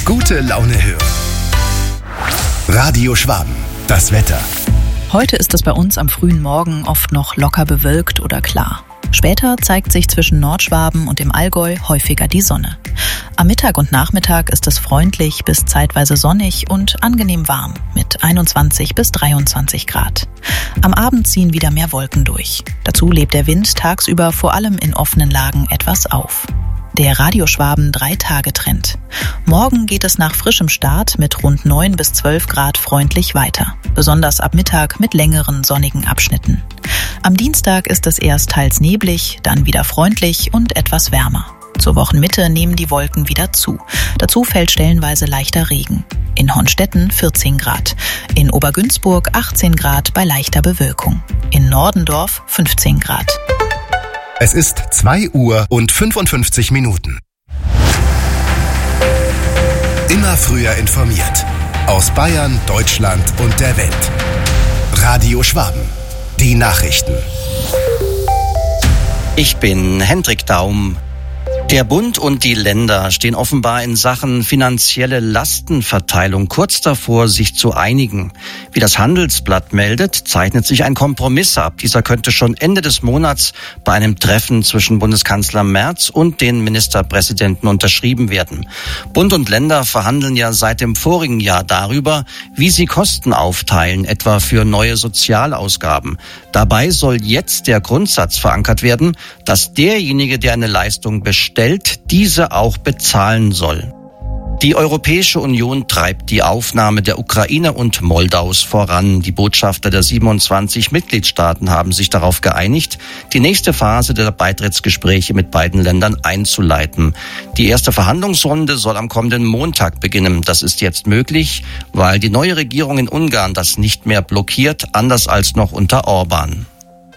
Gute Laune hören. Radio Schwaben, das Wetter. Heute ist es bei uns am frühen Morgen oft noch locker bewölkt oder klar. Später zeigt sich zwischen Nordschwaben und dem Allgäu häufiger die Sonne. Am Mittag und Nachmittag ist es freundlich bis zeitweise sonnig und angenehm warm mit 21 bis 23 Grad. Am Abend ziehen wieder mehr Wolken durch. Dazu lebt der Wind tagsüber vor allem in offenen Lagen etwas auf. Der Radio Schwaben 3-Tage-Trend. Morgen geht es nach frischem Start mit rund 9 bis 12 Grad freundlich weiter. Besonders ab Mittag mit längeren sonnigen Abschnitten. Am Dienstag ist es erst teils neblig, dann wieder freundlich und etwas wärmer. Zur Wochenmitte nehmen die Wolken wieder zu. Dazu fällt stellenweise leichter Regen. In Hornstetten 14 Grad. In Obergünzburg 18 Grad bei leichter Bewölkung. In Nordendorf 15 Grad. Es ist 2 Uhr und 55 Minuten. Immer früher informiert. Aus Bayern, Deutschland und der Welt. Radio Schwaben. Die Nachrichten. Ich bin Hendrik Daum. Der Bund und die Länder stehen offenbar in Sachen finanzielle Lastenverteilung kurz davor, sich zu einigen. Wie das Handelsblatt meldet, zeichnet sich ein Kompromiss ab. Dieser könnte schon Ende des Monats bei einem Treffen zwischen Bundeskanzler Merz und den Ministerpräsidenten unterschrieben werden. Bund und Länder verhandeln ja seit dem vorigen Jahr darüber, wie sie Kosten aufteilen, etwa für neue Sozialausgaben. Dabei soll jetzt der Grundsatz verankert werden, dass derjenige, der eine Leistung bestellt, diese auch bezahlen soll. Die Europäische Union treibt die Aufnahme der Ukraine und Moldaus voran. Die Botschafter der 27 Mitgliedstaaten haben sich darauf geeinigt, die nächste Phase der Beitrittsgespräche mit beiden Ländern einzuleiten. Die erste Verhandlungsrunde soll am kommenden Montag beginnen. Das ist jetzt möglich, weil die neue Regierung in Ungarn das nicht mehr blockiert, anders als noch unter Orban.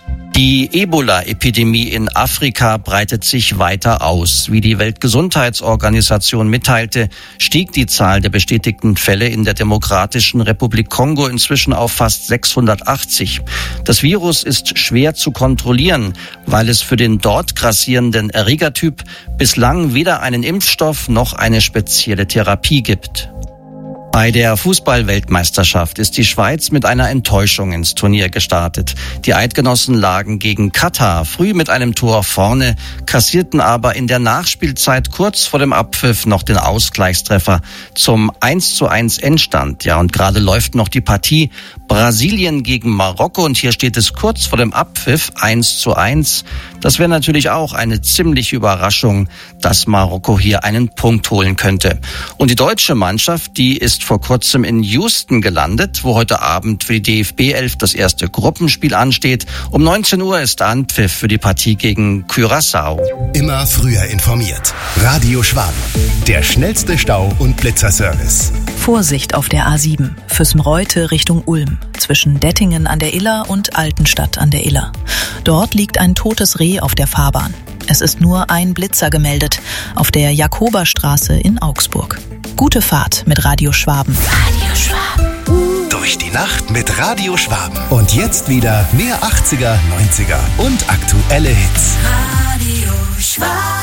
Die Ebola-Epidemie in Afrika breitet sich weiter aus. Wie die Weltgesundheitsorganisation mitteilte, stieg die Zahl der bestätigten Fälle in der Demokratischen Republik Kongo inzwischen auf fast 680. Das Virus ist schwer zu kontrollieren, weil es für den dort grassierenden Erregertyp bislang weder einen Impfstoff noch eine spezielle Therapie gibt. Bei der Fußball-Weltmeisterschaft ist die Schweiz mit einer Enttäuschung ins Turnier gestartet. Die Eidgenossen lagen gegen Katar früh mit einem Tor vorne, kassierten aber in der Nachspielzeit kurz vor dem Abpfiff noch den Ausgleichstreffer zum 1:1 Endstand. Ja, und gerade läuft noch die Partie Brasilien gegen Marokko und hier steht es kurz vor dem Abpfiff 1:1. Das wäre natürlich auch eine ziemliche Überraschung, dass Marokko hier einen Punkt holen könnte. Und die deutsche Mannschaft, die ist vor kurzem in Houston gelandet, wo heute Abend für die DFB 11 das erste Gruppenspiel ansteht. Um 19 Uhr ist Anpfiff für die Partie gegen Curaçao. Immer früher informiert. Radio Schwaben. Der schnellste Stau- und Blitzerservice. Vorsicht auf der A7, Füssenreute Richtung Ulm, zwischen Dettingen an der Iller und Altenstadt an der Iller. Dort liegt ein totes Reh auf der Fahrbahn. Es ist nur ein Blitzer gemeldet, auf der Jakoberstraße in Augsburg. Gute Fahrt mit Radio Schwaben. Radio Schwaben. Durch die Nacht mit Radio Schwaben. Und jetzt wieder mehr 80er, 90er und aktuelle Hits. Radio Schwaben.